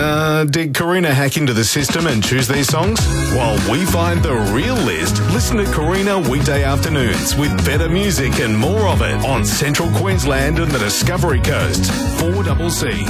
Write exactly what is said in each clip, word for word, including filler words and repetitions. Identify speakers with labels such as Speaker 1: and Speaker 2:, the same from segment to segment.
Speaker 1: Uh, did Karina hack into the system and choose these songs? While we find the real list, listen to Karina weekday afternoons with better music and more of it on Central Queensland and the Discovery Coast. four C C.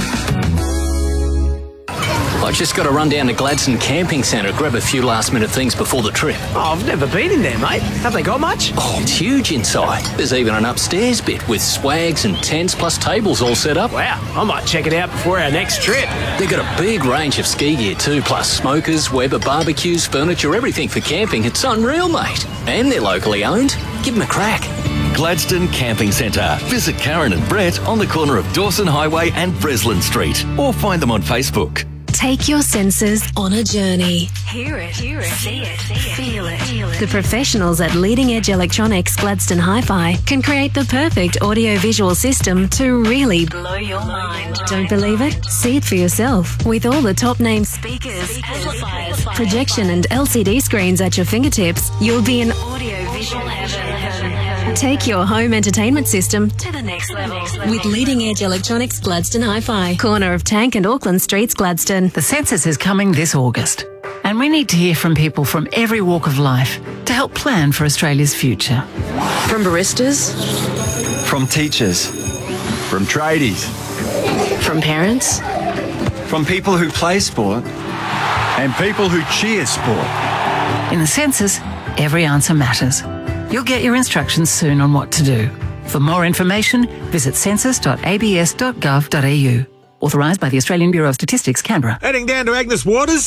Speaker 2: I just got to run down to Gladstone Camping Centre, grab a few last-minute things before the trip.
Speaker 3: Oh, I've never been in there, mate. Have they got much?
Speaker 2: Oh, it's huge inside. There's even an upstairs bit with swags and tents plus tables all set up.
Speaker 3: Wow, I might check it out before our next trip.
Speaker 2: They've got a big range of ski gear too, plus smokers, Weber barbecues, furniture, everything for camping. It's unreal, mate. And they're locally owned. Give them a crack.
Speaker 4: Gladstone Camping Centre. Visit Karen and Brett on the corner of Dawson Highway and Breslin Street, or find them on Facebook.
Speaker 5: Take your senses on a journey. Hear it, hear it, see it, feel it. The professionals at Leading Edge Electronics Gladstone Hi-Fi can create the perfect audio-visual system to really blow your mind. Don't believe it? See it for yourself. With all the top-name speakers, amplifiers, projection and L C D screens at your fingertips, you'll be in audio-visual heaven. Take your home entertainment system to the next level with Leading Edge Electronics Gladstone Hi-Fi, corner of Tank and Auckland Streets, Gladstone.
Speaker 6: The census is coming this August, and we need to hear from people from every walk of life to help plan for Australia's future.
Speaker 7: From baristas,
Speaker 8: from teachers, from tradies,
Speaker 7: from parents,
Speaker 8: from people who play sport, and people who cheer sport.
Speaker 6: In the census, every answer matters. You'll get your instructions soon on what to do. For more information, visit census dot a b s dot gov dot a u. Authorised by the Australian Bureau of Statistics, Canberra.
Speaker 9: Heading down to Agnes Waters?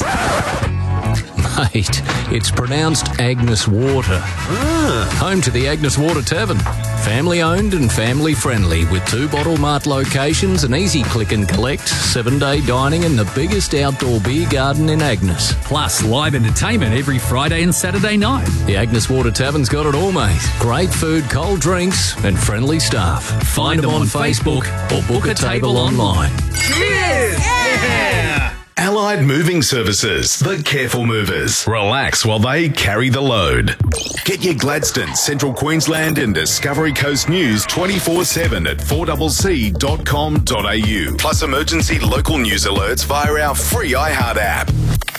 Speaker 2: Mate, it's pronounced Agnes Water.
Speaker 9: Ah.
Speaker 2: Home to the Agnes Water Tavern. Family owned and family friendly with two Bottle Mart locations, an easy click and collect, seven day dining and the biggest outdoor beer garden in Agnes.
Speaker 10: Plus live entertainment every Friday and Saturday night.
Speaker 2: The Agnes Water Tavern's got it all, mate. Great food, cold drinks and friendly staff. Find, Find them on, on Facebook, Facebook or book a table online.
Speaker 9: Cheers! Yeah!
Speaker 1: Allied Moving Services, the careful movers. Relax while they carry the load. Get your Gladstone, Central Queensland and Discovery Coast news twenty-four seven at four c c dot com dot a u. Plus emergency local news alerts via our free iHeart app.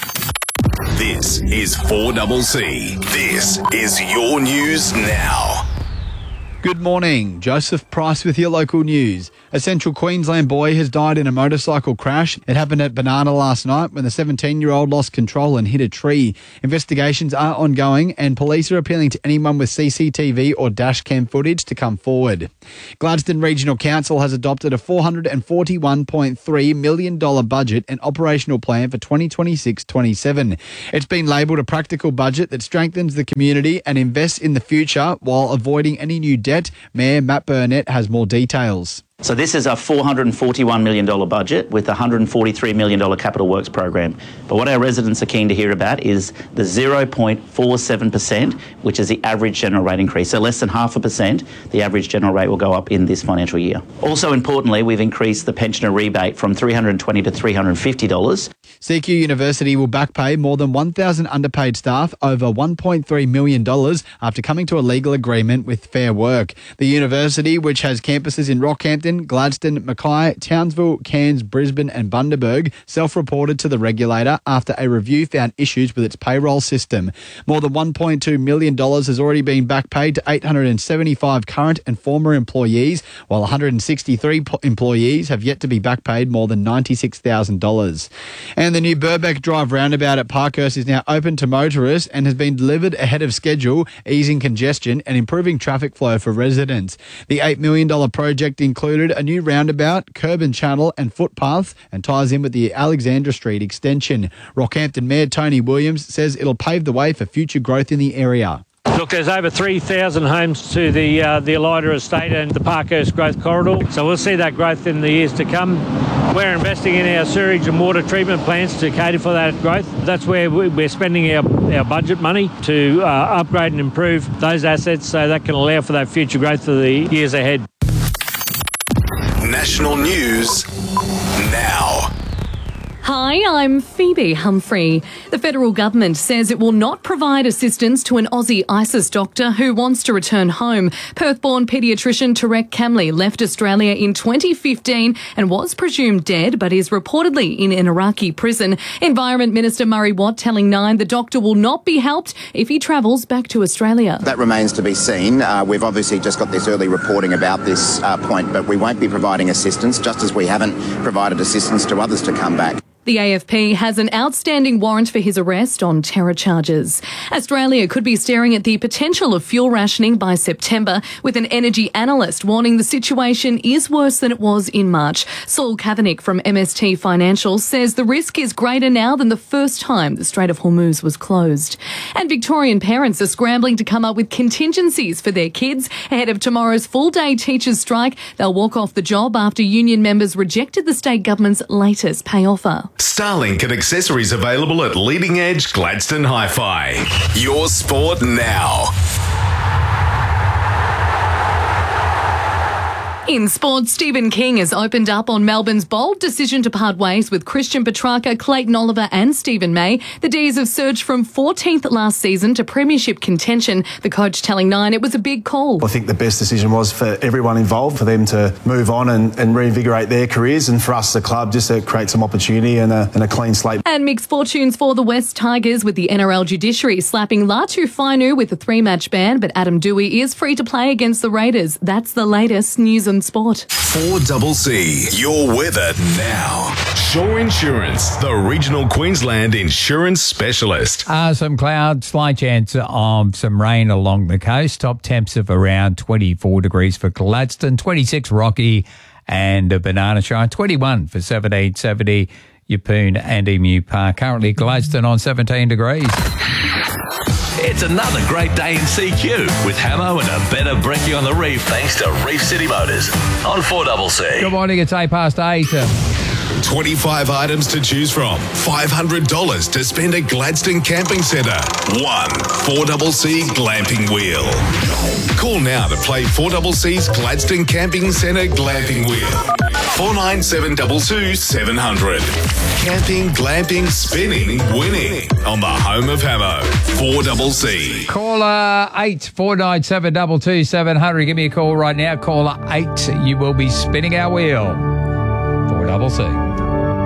Speaker 1: This is four C C. This is your news now.
Speaker 11: Good morning. Joseph Price with your local news. A Central Queensland boy has died in a motorcycle crash. It happened at Banana last night when the seventeen-year-old lost control and hit a tree. Investigations are ongoing and police are appealing to anyone with C C T V or dash cam footage to come forward. Gladstone Regional Council has adopted a four hundred forty-one point three million dollars budget and operational plan for twenty twenty-six twenty-seven. It's been labelled a practical budget that strengthens the community and invests in the future while avoiding any new debt. Mayor Matt Burnett has more details.
Speaker 12: So this is a four hundred forty-one million dollars budget with a one hundred forty-three million dollars capital works program. But what our residents are keen to hear about is the zero point four seven percent, which is the average general rate increase. So less than half a percent, the average general rate will go up in this financial year. Also importantly, we've increased the pensioner rebate from three hundred twenty dollars to three hundred fifty dollars.
Speaker 11: C Q University will back pay more than one thousand underpaid staff over one point three million dollars after coming to a legal agreement with Fair Work. The university, which has campuses in Rockhampton, Gladstone, Mackay, Townsville, Cairns, Brisbane and Bundaberg, self-reported to the regulator after a review found issues with its payroll system. More than one point two million dollars has already been back paid to eight hundred seventy-five current and former employees, while one hundred sixty-three po- employees have yet to be back paid more than ninety-six thousand dollars. And the new Burbeck Drive roundabout at Parkhurst is now open to motorists and has been delivered ahead of schedule, easing congestion and improving traffic flow for residents. The eight million dollars project included a new roundabout, curb and channel and footpaths and ties in with the Alexandra Street extension. Rockhampton Mayor Tony Williams says it'll pave the way for future growth in the area.
Speaker 13: Look, there's over three thousand homes to the uh, the Elida Estate and the Parkhurst Growth Corridor, so we'll see that growth in the years to come. We're investing in our sewage and water treatment plants to cater for that growth. That's where we're spending our, our budget money to uh, upgrade and improve those assets so that can allow for that future growth for the years ahead.
Speaker 1: National news now.
Speaker 14: Hi, I'm Phoebe Humphrey. The federal government says it will not provide assistance to an Aussie ISIS doctor who wants to return home. Perth-born paediatrician Tarek Kamli left Australia in twenty fifteen and was presumed dead, but is reportedly in an Iraqi prison. Environment Minister Murray Watt telling Nine the doctor will not be helped if he travels back to Australia.
Speaker 15: That remains to be seen. Uh, we've obviously just got this early reporting about this uh, point, but we won't be providing assistance, just as we haven't provided assistance to others to come back.
Speaker 14: The A F P has an outstanding warrant for his arrest on terror charges. Australia could be staring at the potential of fuel rationing by September, with an energy analyst warning the situation is worse than it was in March. Saul Kavanagh from M S T Financial says the risk is greater now than the first time the Strait of Hormuz was closed. And Victorian parents are scrambling to come up with contingencies for their kids ahead of tomorrow's full-day teachers' strike. They'll walk off the job after union members rejected the state government's latest pay offer.
Speaker 1: Starlink and accessories available at Leading Edge Gladstone Hi-Fi. Your sport now.
Speaker 14: In sports, Stephen King has opened up on Melbourne's bold decision to part ways with Christian Petrarca, Clayton Oliver and Stephen May. The D's have surged from fourteenth last season to premiership contention. The coach telling Nine it was a big call.
Speaker 16: I think the best decision was for everyone involved, for them to move on and, and reinvigorate their careers, and for us, the club, just to create some opportunity and a, and a clean slate.
Speaker 14: And mixed fortunes for the West Tigers, with the N R L judiciary slapping Latu Fainu with a three-match ban, but Adam Dewey is free to play against the Raiders. That's the latest news and sport.
Speaker 1: four C C, your weather now. Shore Insurance, the regional Queensland insurance specialist.
Speaker 17: Uh, some clouds, slight chance of some rain along the coast. Top temps of around twenty-four degrees for Gladstone, twenty-six Rocky and Banana Shire, twenty-one for seventeen seventy Yeppoon and Emu Park. Currently Gladstone on seventeen degrees.
Speaker 4: It's another great day in C Q with Hamo and a better brekkie on the reef thanks to Reef City Motors on four C C.
Speaker 17: Good morning, it's eight past eight.
Speaker 1: twenty-five items to choose from. five hundred dollars to spend at Gladstone Camping Centre. One four C C Glamping Wheel. Call now to play four C C's Gladstone Camping Centre Glamping Wheel. four nine seven two two seven hundred. Camping, glamping, spinning, winning on the home of Hamo. four C C.
Speaker 17: Caller eight four nine seven two two seven hundred. Give me a call right now. Caller eight. You will be spinning our wheel. four C C.